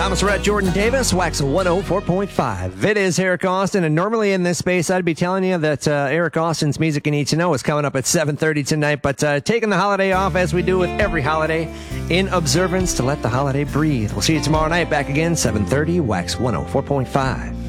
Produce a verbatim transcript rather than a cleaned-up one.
Thomas Rhett, Jordan Davis, Wax one oh four point five. It is Eric Austin, and normally in this space, I'd be telling you that uh, Eric Austin's Music You Need to Know is coming up at seven thirty tonight, but uh, taking the holiday off, as we do with every holiday, in observance to let the holiday breathe. We'll see you tomorrow night, back again, seven thirty, Wax one oh four point five.